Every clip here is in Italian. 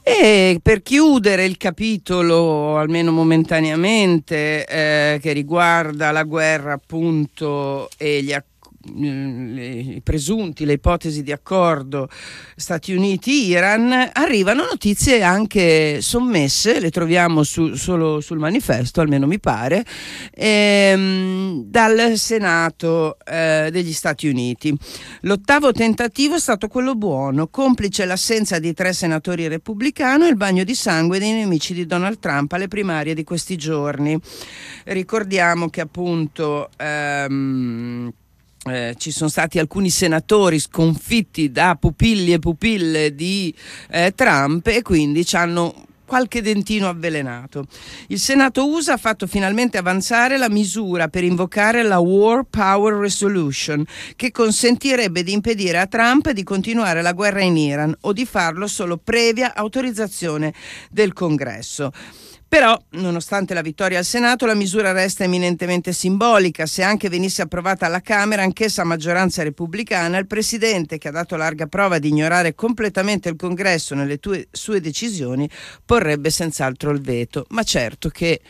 E per chiudere il capitolo, almeno momentaneamente, che riguarda la guerra appunto e i presunti, le ipotesi di accordo Stati Uniti-Iran, arrivano notizie anche sommesse, le troviamo solo sul manifesto, almeno mi pare, dal Senato degli Stati Uniti. L'ottavo tentativo è stato quello buono, complice l'assenza di 3 senatori repubblicani e il bagno di sangue dei nemici di Donald Trump alle primarie di questi giorni. Ricordiamo che appunto ci sono stati alcuni senatori sconfitti da pupilli e pupille di Trump, e quindi ci hanno qualche dentino avvelenato. Il Senato USA ha fatto finalmente avanzare la misura per invocare la War Power Resolution, che consentirebbe di impedire a Trump di continuare la guerra in Iran o di farlo solo previa autorizzazione del Congresso. Però, nonostante la vittoria al Senato, la misura resta eminentemente simbolica. Se anche venisse approvata alla Camera, anch'essa a maggioranza repubblicana, il Presidente, che ha dato larga prova di ignorare completamente il Congresso nelle sue decisioni, porrebbe senz'altro il veto. Ma certo che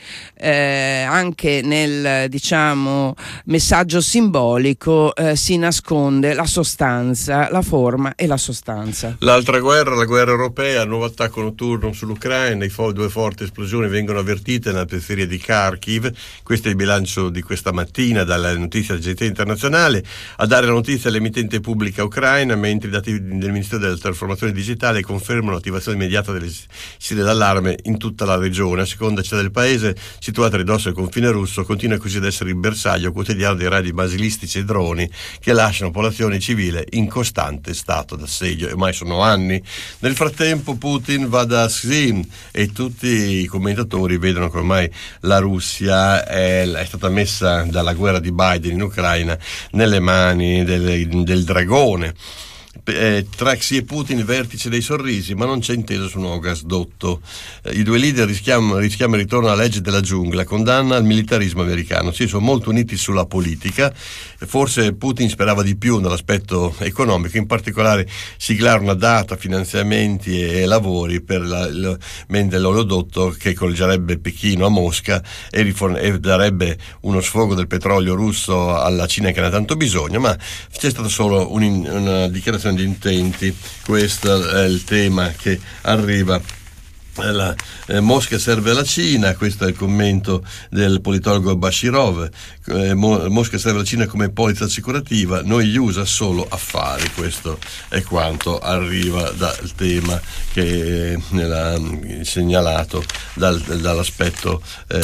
anche nel, messaggio simbolico si nasconde la sostanza, la forma e la sostanza. L'altra guerra, la guerra europea, nuovo attacco notturno sull'Ucraina, due forti esplosioni vengono avvertite nella periferia di Kharkiv. Questo è il bilancio di questa mattina dalla notizia dell'agenzia internazionale. A dare la notizia all'emittente pubblica ucraina, mentre i dati del Ministero della Trasformazione Digitale confermano l'attivazione immediata delle sirene d'allarme in tutta la regione. A seconda città del paese, situata a ridosso del confine russo, continua così ad essere il bersaglio quotidiano dei raid basilistici e droni che lasciano popolazione civile in costante stato d'assedio, e ormai sono anni. Nel frattempo Putin va da Xi e tutti i commentatori vedono che ormai la Russia è stata messa dalla guerra di Biden in Ucraina nelle mani del dragone. Tra Xi e Putin vertice dei sorrisi, ma non c'è intesa su un nuovo gasdotto. I due leader rischiamo il ritorno alla legge della giungla, condanna al militarismo americano. Sì, sono molto uniti sulla politica. Forse Putin sperava di più nell'aspetto economico, in particolare siglare una data, finanziamenti e lavori per l'oleodotto che collegerebbe Pechino a Mosca e darebbe uno sfogo del petrolio russo alla Cina che ne ha tanto bisogno, ma c'è stata solo una dichiarazione di intenti. Questo è il tema che arriva. Mosca serve alla Cina, questo è il commento del politologo Bashirov. Mosca serve alla Cina come polizza assicurativa, noi gli USA solo affari. Questo è quanto arriva dal tema che è segnalato dall'aspetto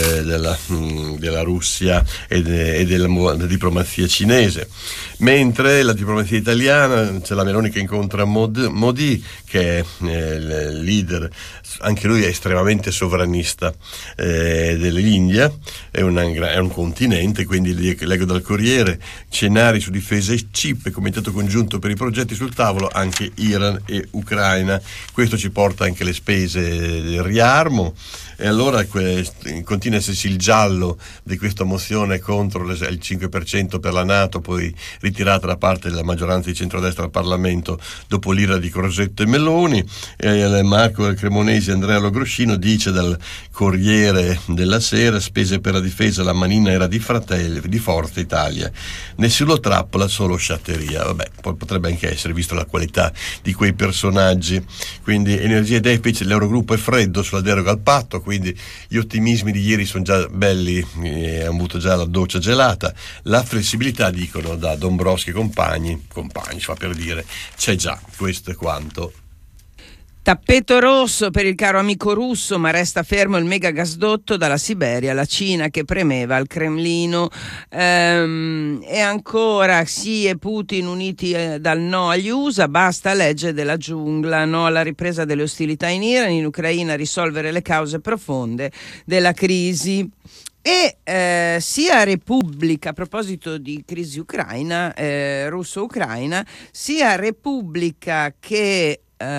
della Russia e della diplomazia cinese. Mentre la diplomazia italiana, c'è la Meloni che incontra Modi, che è il leader, anche lui è estremamente sovranista dell'India, è un continente, quindi leggo dal Corriere, scenari su difesa e chip, comitato congiunto per i progetti sul tavolo, anche Iran e Ucraina. Questo ci porta anche le spese del riarmo, e allora continua a esserci il giallo di questa mozione contro il 5% per la NATO, poi ritirata da parte della maggioranza di centrodestra al Parlamento dopo l'ira di Crosetto e Meloni. Marco Cremonesi e Andrea Logroscino dice dal Corriere della Sera: spese per la difesa, la manina era di Fratelli, di Forza Italia, nessuno trappola, solo sciatteria. Vabbè, poi potrebbe anche essere, visto la qualità di quei personaggi. Quindi energia e deficit, l'Eurogruppo è freddo sulla deroga al patto, quindi gli ottimismi di ieri sono già belli, hanno avuto già la doccia gelata. La flessibilità, dicono da Dombrovskis e compagni, si fa per dire, c'è già. Questo è quanto. Tappeto rosso per il caro amico russo, ma resta fermo il mega gasdotto dalla Siberia alla Cina che premeva al Cremlino. E ancora Xi e Putin uniti dal no agli USA, basta legge della giungla, no alla ripresa delle ostilità in Iran, in Ucraina, risolvere le cause profonde della crisi. E sia Repubblica, a proposito di crisi ucraina, russo-ucraina, sia Repubblica che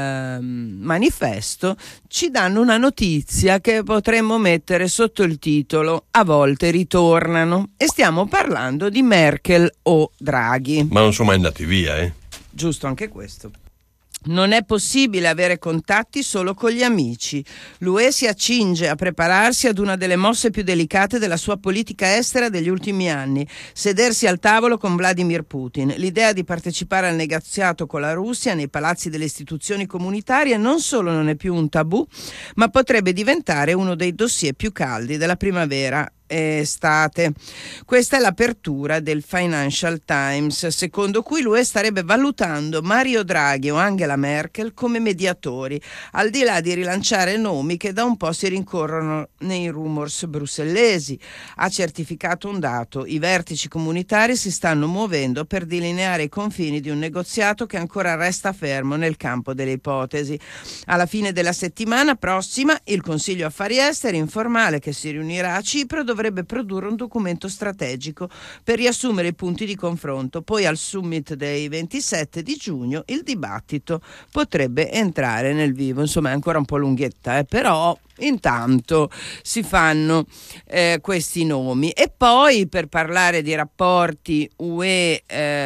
Manifesto ci danno una notizia che potremmo mettere sotto il titolo "A volte ritornano", e stiamo parlando di Merkel o Draghi. Ma non sono mai andati via, Giusto anche questo. Non è possibile avere contatti solo con gli amici. L'UE si accinge a prepararsi ad una delle mosse più delicate della sua politica estera degli ultimi anni: sedersi al tavolo con Vladimir Putin. L'idea di partecipare al negoziato con la Russia nei palazzi delle istituzioni comunitarie non solo non è più un tabù, ma potrebbe diventare uno dei dossier più caldi della primavera estate. Questa è l'apertura del Financial Times, secondo cui l'UE starebbe valutando Mario Draghi o Angela Merkel come mediatori, al di là di rilanciare nomi che da un po' si rincorrono nei rumors brussellesi. Ha certificato un dato: i vertici comunitari si stanno muovendo per delineare i confini di un negoziato che ancora resta fermo nel campo delle ipotesi. Alla fine della settimana prossima il Consiglio Affari Esteri informale, che si riunirà a Cipro, dovrebbe produrre un documento strategico per riassumere i punti di confronto. Poi al summit dei 27 di giugno il dibattito potrebbe entrare nel vivo. Insomma, è ancora un po' lunghetta, però intanto si fanno questi nomi. E poi, per parlare di rapporti UE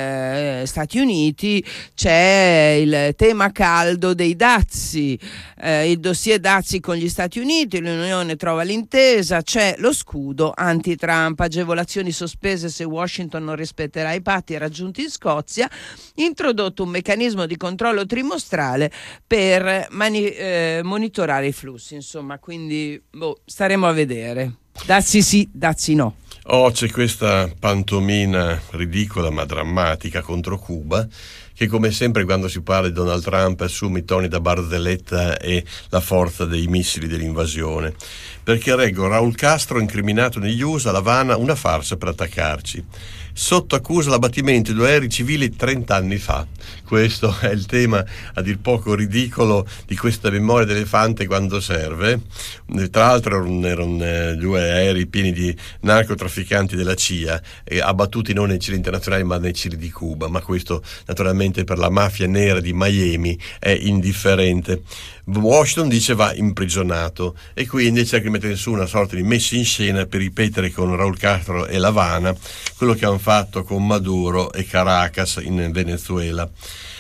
Stati Uniti, c'è il tema caldo dei dazi, il dossier dazi con gli Stati Uniti. L'Unione trova l'intesa, c'è lo scudo anti-Trump, agevolazioni sospese se Washington non rispetterà i patti raggiunti in Scozia, introdotto un meccanismo di controllo trimestrale per monitorare i flussi. Insomma, quindi staremo a vedere. Dazi sì, dazi no. C'è questa pantomima ridicola ma drammatica contro Cuba, che come sempre quando si parla di Donald Trump assume i toni da barzelletta e la forza dei missili dell'invasione. Perché reggo Raúl Castro incriminato negli USA a La Habana, una farsa per attaccarci. Sotto accusa l'abbattimento di 2 aerei civili 30 anni fa. Questo è il tema a dir poco ridicolo di questa memoria d'elefante quando serve. Tra l'altro erano 2 aerei pieni di narcotrafficanti della CIA, abbattuti non nei cieli internazionali ma nei cieli di Cuba, ma questo naturalmente per la mafia nera di Miami è indifferente. Washington dice va imprigionato e quindi cerca di mettere su una sorta di messa in scena per ripetere con Raúl Castro e La Habana quello che hanno fatto con Maduro e Caracas in Venezuela.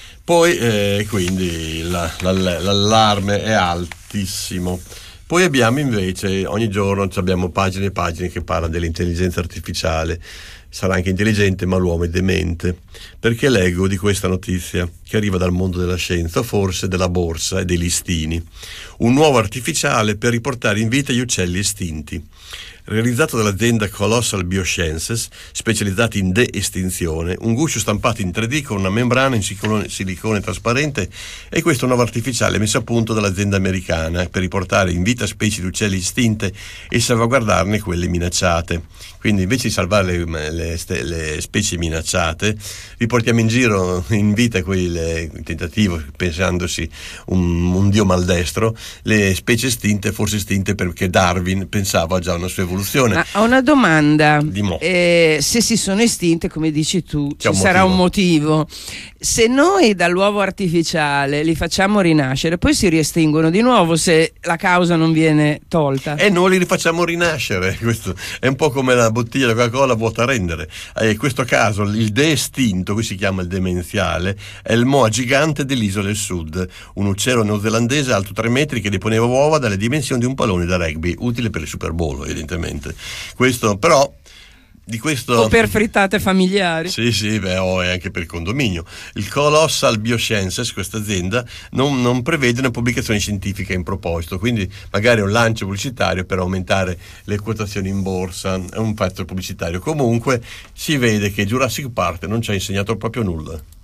Poi quindi l'allarme è altissimo. Poi abbiamo invece, ogni giorno abbiamo pagine e pagine che parlano dell'intelligenza artificiale. Sarà anche intelligente, ma l'uomo è demente. Perché leggo di questa notizia che arriva dal mondo della scienza, forse della borsa e dei listini. Un nuovo artificiale per riportare in vita gli uccelli estinti. Realizzato dall'azienda Colossal Biosciences, specializzata in de-estinzione, un guscio stampato in 3D con una membrana in silicone trasparente, e questo nuovo artificiale messo a punto dall'azienda americana per riportare in vita specie di uccelli estinte e salvaguardarne quelle minacciate. Quindi invece di salvare le specie minacciate, riportiamo in giro in vita quel tentativo, pensandosi un dio maldestro, le specie estinte, forse estinte perché Darwin pensava già a una sua evoluzione. Ma ho una domanda. Se si sono estinte, come dici tu, ci sarà un motivo. Se noi dall'uovo artificiale li facciamo rinascere, poi si riestinguono di nuovo se la causa non viene tolta. E noi li rifacciamo rinascere. Questo è un po' come la bottiglia di Coca-Cola vuota a rendere. In questo caso il de-estinto, qui si chiama il demenziale, è il moa gigante dell'isola del sud, un uccello neozelandese alto 3 metri che deponeva uova dalle dimensioni di un pallone da rugby, utile per il Super Bowl evidentemente. Questo però di questo... O per frittate familiari. Sì, e anche per il condominio. Il Colossal Biosciences, questa azienda, non prevede una pubblicazione scientifica in proposito, quindi magari un lancio pubblicitario per aumentare le quotazioni in borsa, è un fatto pubblicitario. Comunque si vede che Jurassic Park non ci ha insegnato proprio nulla.